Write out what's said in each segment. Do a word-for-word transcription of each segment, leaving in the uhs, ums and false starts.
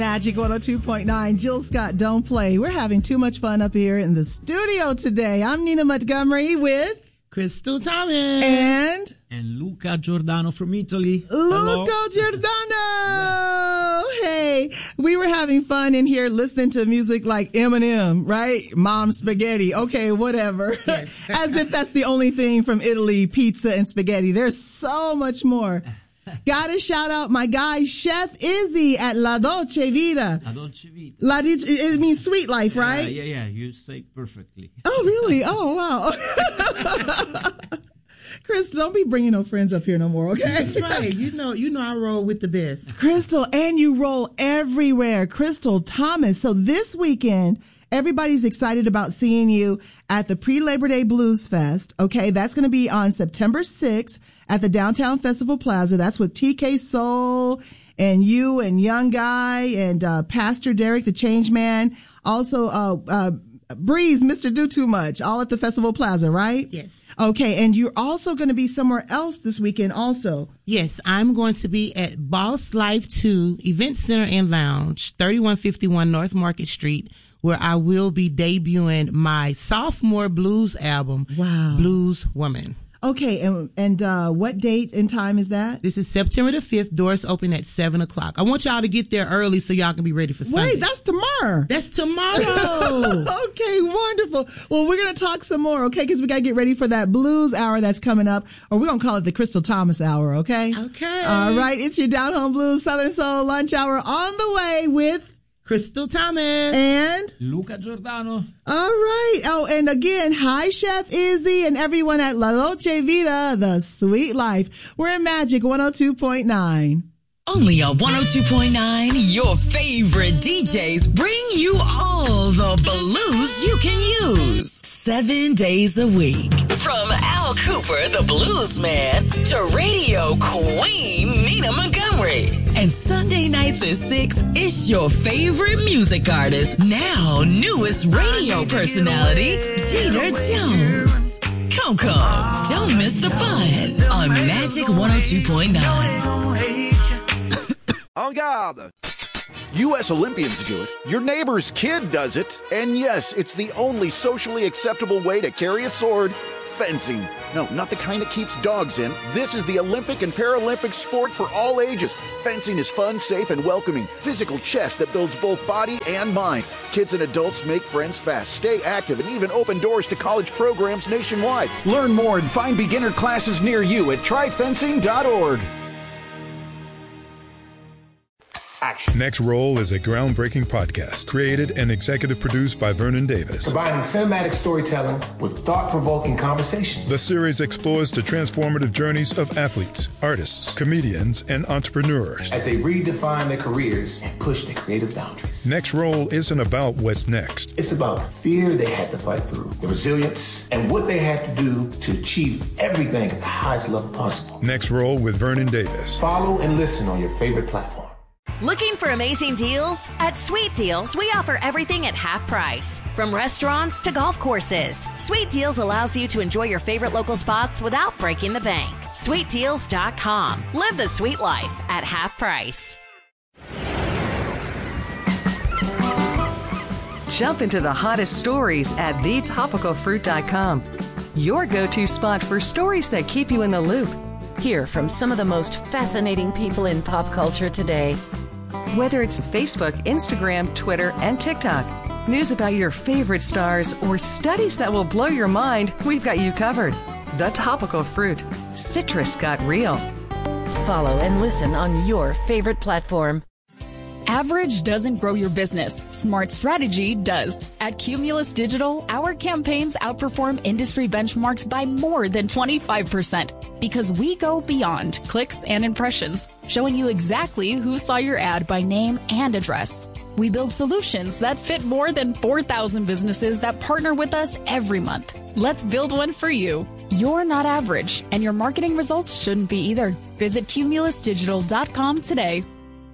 Magic one oh two point nine, Jill Scott, Don't Play. We're having too much fun up here in the studio today. I'm Nina Montgomery with Crystal Thomas and and Luca Giordano from Italy. Luca Hello. Giordano. Yes. Hey, we were having fun in here listening to music like Eminem, right? Mom Spaghetti. Okay, whatever. Yes. As if that's the only thing from Italy, pizza and spaghetti. There's so much more. Gotta shout out my guy, Chef Izzy at La Dolce Vita. La Dolce Vita. La, it means sweet life, yeah, right? Yeah, yeah, you say it perfectly. Oh, really? Oh, wow. Chris, don't be bringing no friends up here no more, okay? That's right. You know, you know I roll with the best. Crystal, and you roll everywhere. Crystal Thomas. So this weekend, everybody's excited about seeing you at the Pre-Labor Day Blues Fest. Okay, that's going to be on September sixth at the Downtown Festival Plaza. That's with T K Soul and you and Young Guy and uh Pastor Derek, the Change Man. Also, uh, uh, Breeze, Mister Do Too Much, all at the Festival Plaza, right? Yes. Okay, and you're also going to be somewhere else this weekend also. Yes, I'm going to be at Boss Life two Event Center and Lounge, thirty-one fifty-one North Market Street, where I will be debuting my sophomore blues album, wow. Blues Woman. Okay, and and uh what date and time is that? This is September the fifth. Doors open at seven o'clock. I want y'all to get there early so y'all can be ready for Sunday. Wait, that's tomorrow. That's tomorrow. Okay, wonderful. Well, we're going to talk some more, okay, because we got to get ready for that blues hour that's coming up, or we're going to call it the Crystal Thomas hour, okay? Okay. All right, it's your Down Home Blues Southern Soul lunch hour on the way with Crystal Thomas and Luca Giordano. All right. Oh, and again, hi, Chef Izzy and everyone at La Dolce Vita, the sweet life. We're in Magic one oh two point nine. Only on one oh two point nine, your favorite D Js bring you all the blues you can use. Seven days a week. From Al Cooper, the blues man, to radio queen Nina Montgomery. And Sunday nights at six, it's your favorite music artist, now newest radio personality, Jeter Jones. Come, come, don't miss the fun on Magic one oh two point nine. En garde! U S Olympians do it, your neighbor's kid does it, and yes, it's the only socially acceptable way to carry a sword, fencing. No, not the kind that keeps dogs in. This is the Olympic and Paralympic sport for all ages. Fencing is fun, safe, and welcoming. Physical chess that builds both body and mind. Kids and adults make friends fast, stay active, and even open doors to college programs nationwide. Learn more and find beginner classes near you at try fencing dot org. Action. Next Roll is a groundbreaking podcast created and executive produced by Vernon Davis. Combining cinematic storytelling with thought-provoking conversations. The series explores the transformative journeys of athletes, artists, comedians, and entrepreneurs as they redefine their careers and push their creative boundaries. Next Roll isn't about what's next. It's about the fear they had to fight through, the resilience, and what they had to do to achieve everything at the highest level possible. Next Roll with Vernon Davis. Follow and listen on your favorite platform. Looking for amazing deals? At Sweet Deals, we offer everything at half price. From restaurants to golf courses, Sweet Deals allows you to enjoy your favorite local spots without breaking the bank. sweet deals dot com. Live the sweet life at half price. Jump into the hottest stories at the topical fruit dot com. Your go-to spot for stories that keep you in the loop. Hear from some of the most fascinating people in pop culture today. Whether it's Facebook, Instagram, Twitter, and TikTok, news about your favorite stars, or studies that will blow your mind, we've got you covered. The Topical Fruit. Citrus got real. Follow and listen on your favorite platform. Average doesn't grow your business. Smart strategy does. At Cumulus Digital, our campaigns outperform industry benchmarks by more than twenty-five percent because we go beyond clicks and impressions, showing you exactly who saw your ad by name and address. We build solutions that fit more than four thousand businesses that partner with us every month. Let's build one for you. You're not average, and your marketing results shouldn't be either. Visit cumulus digital dot com today.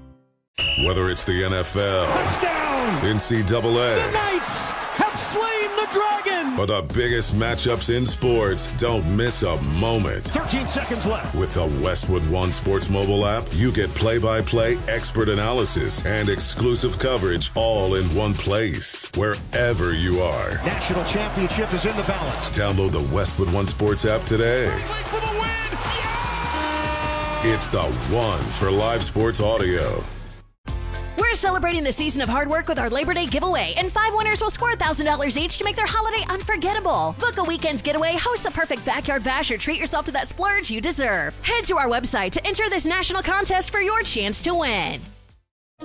Whether it's the N F L, touchdown, N C double A, the Knights have slain the Dragon! For the biggest matchups in sports, don't miss a moment. thirteen seconds left. With the Westwood One Sports mobile app, you get play-by-play expert analysis and exclusive coverage all in one place, wherever you are. National championship is in the balance. Download the Westwood One Sports app today. For the win! Yeah! It's the one for live sports audio. We're celebrating the season of hard work with our Labor Day giveaway, and five winners will score one thousand dollars each to make their holiday unforgettable. Book a weekend's getaway, host the perfect backyard bash, or treat yourself to that splurge you deserve. Head to our website to enter this national contest for your chance to win.